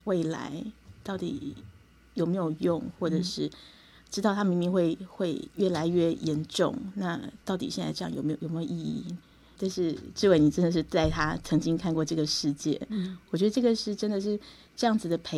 未来到底有没有用，或者是知道它明明会越来越严重，那到底现在这样有没有意义？但是志伟，你真的是在他曾经看过这个世界，我觉得这个是真的是这样子的陪